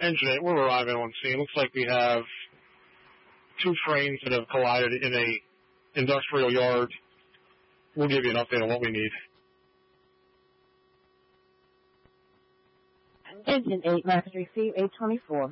Engine 8, we're arriving on scene. Looks like we have 2 trains that have collided in a industrial yard. We'll give you an update on what we need. Engine 8, message received 824.